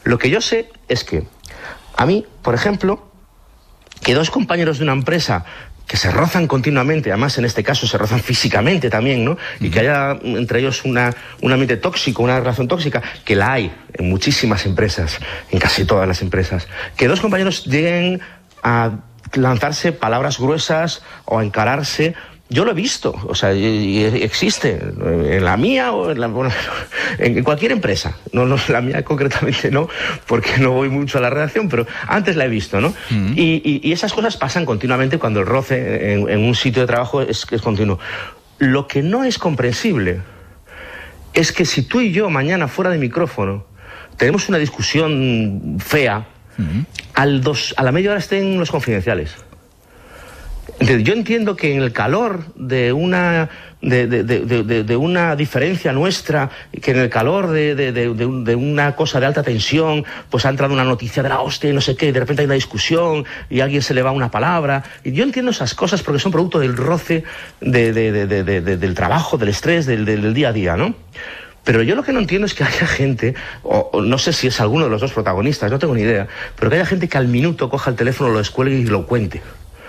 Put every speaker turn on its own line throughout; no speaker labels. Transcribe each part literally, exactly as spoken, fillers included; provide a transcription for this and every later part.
Lo que yo sé es que a mí, por ejemplo, que dos compañeros de una empresa que se rozan continuamente, además en este caso se rozan físicamente también, ¿no? Y que haya entre ellos una, un ambiente tóxico, una relación tóxica, que la hay en muchísimas empresas, en casi todas las empresas. Que dos compañeros lleguen a lanzarse palabras gruesas o a encararse. Yo lo he visto, o sea, y, y existe en la mía o en, la, bueno, en cualquier empresa. No, no, la mía concretamente no, porque no voy mucho a la redacción, pero antes la he visto, ¿no? Mm. Y, y, y esas cosas pasan continuamente cuando el roce en, en un sitio de trabajo es, es continuo. Lo que no es comprensible es que si tú y yo mañana fuera de micrófono tenemos una discusión fea, mm. al dos, a la media hora estén los confidenciales. Yo entiendo que en el calor de una de, de, de, de, de una diferencia nuestra, que en el calor de, de, de, de una cosa de alta tensión, pues ha entrado una noticia de la hostia y no sé qué, y de repente hay una discusión y a alguien se le va una palabra. Y yo entiendo esas cosas porque son producto del roce de, de, de, de, de, de, del trabajo, del estrés, del, del, del día a día, ¿no? Pero yo lo que no entiendo es que haya gente, o, o no sé si es alguno de los dos protagonistas, no tengo ni idea, pero que haya gente que al minuto coja el teléfono, lo descuelgue y lo cuente.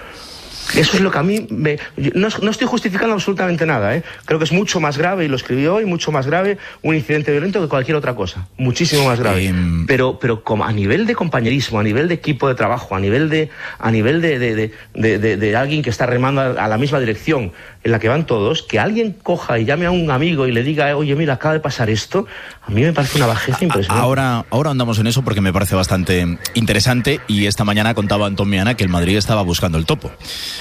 Eso es lo que a mí me... No, no estoy justificando absolutamente nada, ¿eh? Creo que es mucho más grave, y lo escribí hoy, mucho más grave un incidente violento que cualquier otra cosa. Muchísimo más grave. Eh... Pero, pero como a nivel de compañerismo, a nivel de equipo de trabajo, a nivel de, a nivel de, de, de, de, de, de alguien que está remando a, a la misma dirección en la que van todos, que alguien coja y llame a un amigo y le diga, oye, mira, acaba de pasar esto, a mí me parece una bajeza impresionante.
Ahora, ahora andamos en eso porque me parece bastante interesante, y esta mañana contaba Antón Meana que el Madrid estaba buscando el topo.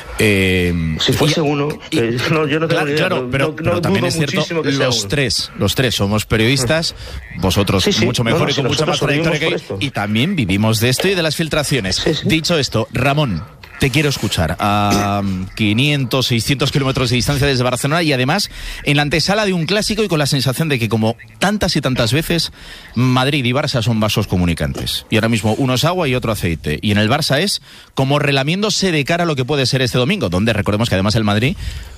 Eh, si fuese y, uno, y, eh, no, yo no tengo
claro,
idea,
claro,
no,
pero,
no,
pero
no
también es cierto, los tres, los tres somos periodistas, vosotros sí, sí, mucho mejor no, no, y con si mucha más trayectoria que hay, y también vivimos de esto y de las filtraciones. Sí, sí. Dicho esto, Ramón, te quiero escuchar a quinientos, seiscientos kilómetros de distancia desde Barcelona, y además en la antesala de un clásico, y con la sensación de que, como tantas y tantas veces, Madrid y Barça son vasos comunicantes. Y ahora mismo uno es agua y otro aceite. Y en el Barça es como relamiéndose de cara a lo que puede ser este domingo, donde recordemos que además el Madrid,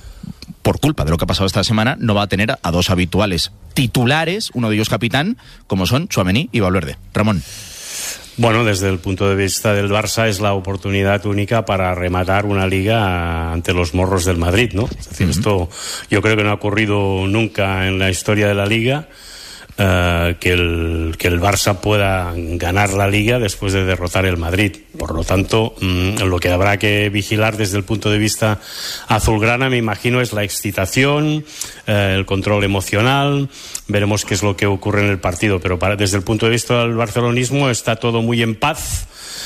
por culpa de lo que ha pasado esta semana, no va a tener a dos habituales titulares, uno de ellos capitán, como son Tchouaméni y Valverde. Ramón.
Bueno, desde el punto de vista del Barça es la oportunidad única para rematar una liga ante los morros del Madrid, ¿no? Es decir, uh-huh. esto yo creo que no ha ocurrido nunca en la historia de la liga, uh, que el, que el Barça pueda ganar la liga después de derrotar el Madrid. Por lo tanto, mmm, lo que habrá que vigilar desde el punto de vista azulgrana, me imagino, es la excitación, uh, el control emocional. Veremos qué es lo que ocurre en el partido, pero para, desde el punto de vista del barcelonismo está todo muy en paz,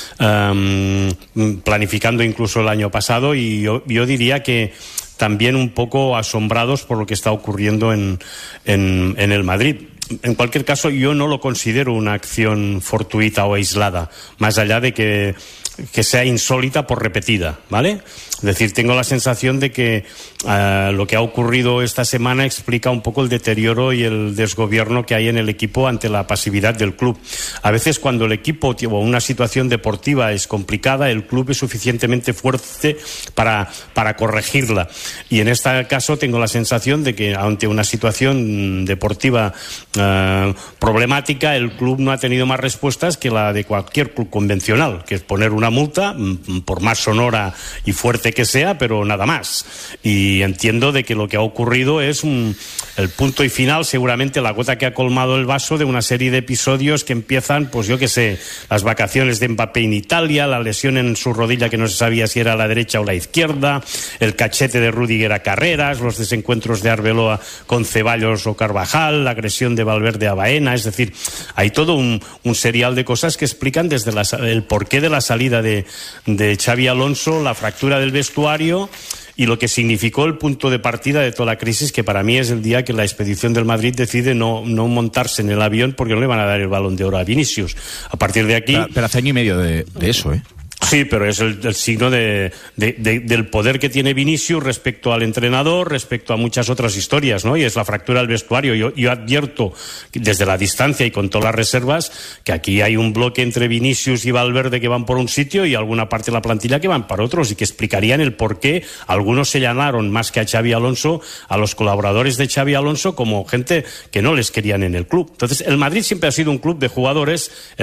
um, planificando incluso el año pasado, y yo, yo diría que también un poco asombrados por lo que está ocurriendo en, en, en el Madrid. En cualquier caso, yo no lo considero una acción fortuita o aislada, más allá de que, que sea insólita por repetida, ¿vale? Es decir, tengo la sensación de que uh, lo que ha ocurrido esta semana explica un poco el deterioro y el desgobierno que hay en el equipo ante la pasividad del club. A veces, cuando el equipo o una situación deportiva es complicada, el club es suficientemente fuerte para, para corregirla. Y en este caso tengo la sensación de que ante una situación deportiva uh, problemática, el club no ha tenido más respuestas que la de cualquier club convencional, que es poner una multa, por más sonora y fuerte que sea, pero nada más. Y entiendo de que lo que ha ocurrido es un, el punto y final, seguramente la gota que ha colmado el vaso de una serie de episodios que empiezan, pues yo qué sé, las vacaciones de Mbappé en Italia, la lesión en su rodilla que no se sabía si era la derecha o la izquierda, el cachete de Rüdiger a Carreras, los desencuentros de Arbeloa con Ceballos o Carvajal, la agresión de Valverde a Baena. Es decir, hay todo un, un serial de cosas que explican desde la, el porqué de la salida de, de Xabi Alonso, la fractura del vestuario y lo que significó el punto de partida de toda la crisis, que para mí es el día que la expedición del Madrid decide no, no montarse en el avión porque no le van a dar el Balón de Oro a Vinicius. A partir de aquí...
Pero, pero hace año y medio de, de eso, ¿eh?
Sí, pero es el, el signo de, de, de, del poder que tiene Vinicius respecto al entrenador, respecto a muchas otras historias, ¿no? Y es la fractura del vestuario. Yo, yo advierto desde la distancia y con todas las reservas que aquí hay un bloque entre Vinicius y Valverde que van por un sitio y alguna parte de la plantilla que van para otros, y que explicarían el por qué algunos señalaron más que a Xabi Alonso, a los colaboradores de Xabi Alonso, como gente que no les querían en el club. Entonces, el Madrid siempre ha sido un club de jugadores.